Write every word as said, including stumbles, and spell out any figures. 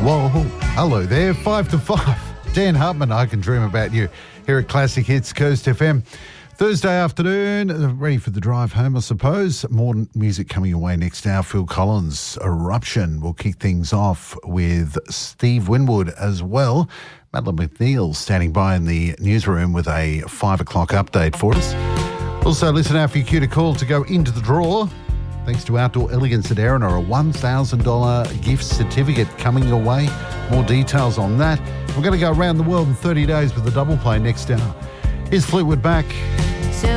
Whoa, hello there, five to five. Dan Hartman, I Can Dream About You, here at Classic Hits Coast F M. Thursday afternoon, ready for the drive home, I suppose. More music coming away next hour. Phil Collins, Eruption. We'll kick things off with Steve Winwood as well. Madeline McNeil standing by in the newsroom with a five o'clock update for us. Also, listen out for your cue to call to go into the draw. Thanks to Outdoor Elegance at Erina, a one thousand dollars gift certificate coming your way. More details on that. We're going to go around the world in thirty days with a double play next hour. Here's Fleetwood Mac.